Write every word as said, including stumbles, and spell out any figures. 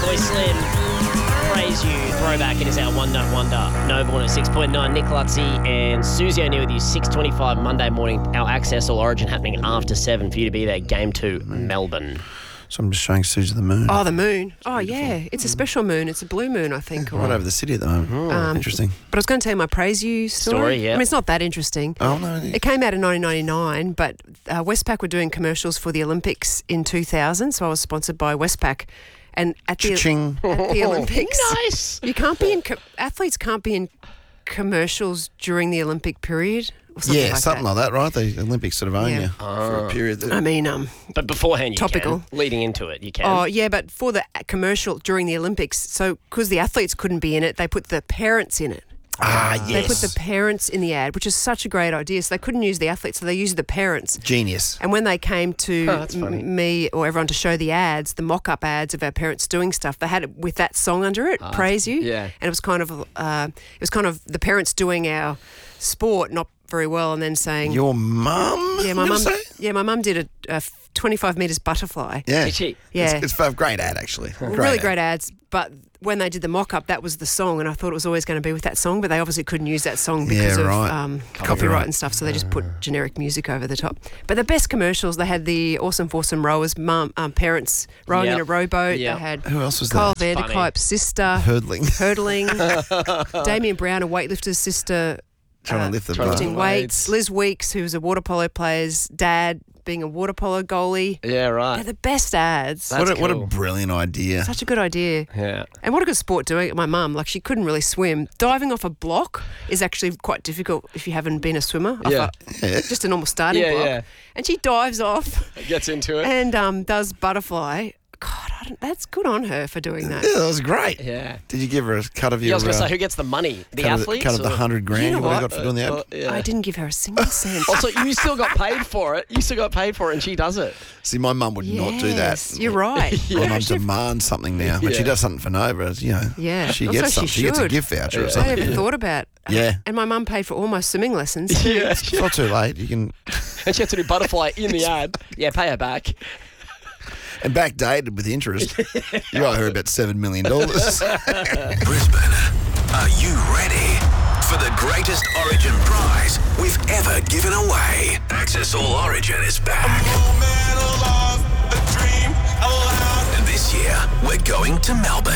Fatboy Slim, Praise You, throwback. It is our One Note Wonder. Nova one oh six point nine, Nick Lutzi and Susie O'Neill with you, six twenty-five Monday morning. Our Access All Origin happening after seven for you to be there. Game two, Melbourne. So I'm just showing Susie the moon. Oh, the moon. Oh, yeah. It's a special moon. It's a blue moon, I think. Or, Right over the city at the moment. Um, Interesting. But I was going to tell you my Praise You story. Story, yeah. I mean, it's not that interesting. Oh, no. It came out in nineteen ninety-nine, but uh, Westpac were doing commercials for the Olympics in two thousand, so I was sponsored by Westpac. And at the, Cha-ching. at the Olympics, Nice. you can't be in co- athletes can't be in commercials during the Olympic period. Or something Yeah, like something that. like that, right? The Olympics sort of own Yeah. you for a period. That, I mean, um, But beforehand, you Topical. can. Leading into it, you can. oh yeah, but for the commercial during the Olympics, so because the athletes couldn't be in it, they put the parents in it. ah, They yes. put the parents in the ad, which is such a great idea. So they couldn't use the athletes, so they used the parents. Genius. And when they came to Oh, that's funny. m- me or everyone to show the ads, the mock-up ads of our parents doing stuff, they had it with that song under it, "Praise You." yeah. And it was kind of, uh, it was kind of the parents doing our sport not very well, and then saying, Your mum? "Yeah, my you mum, say? yeah, my mum did a, a twenty-five metres butterfly." Yeah. Did she? Yeah, It's, it's a great ad, actually. Great really ad. great ads. But when they did the mock-up, that was the song, and I thought it was always going to be with that song, but they obviously couldn't use that song because Yeah, of right. um, copyright. Copyright. and stuff, so they just put generic music over the top. But the best commercials, they had the Awesome Foursome Rowers, mum, um, parents rowing Yep. in a rowboat. Yep. They had Who else was Kyle there? Vanderkuyp's sister, Hurdling. hurdling, Damien Brown, a weightlifter's sister, Trying uh, to lift the trying to bar. lifting weights. weights, Liz Weeks, who was a water polo player's dad, being a water polo goalie. Yeah, right. They're the best ads. That's What a, what a cool. brilliant idea. Such a good idea. Yeah. And what a good sport doing it. My mum, like, she couldn't really swim. Diving off a block is actually quite difficult if you haven't been a swimmer. Off Yeah. a- Yeah. just a normal starting Yeah, block. yeah. And she dives off Gets into it. and um, does butterfly. God, I don't, that's good on her for doing that. Yeah, that was great. Yeah. Did you give her a cut of Yeah, I your... was going to say, uh, who gets the money? The cut of athletes? cut of the or- hundred grand You know you would have what? got for doing the ad? Uh, yeah. I didn't give her a single cent. Also, you still got paid for it. You still got paid for it, and she does it. See, my mum would not do that. Yes, you're right. My mum She- demands something now. When she Yeah. does something for Nova, you know, Yeah. she Also, gets she something. She, gets a should. gift voucher or I something. never thought about. Yeah. And my mum paid for all my swimming lessons. Yeah. It's not too late. You can... And she had to do butterfly in the ad. Yeah, pay her back. And backdated with interest. You owe her about seven million dollars. Brisbane, are you ready for the greatest Origin prize we've ever given away? Access All Origin is back. And this year, we're going to Melbourne.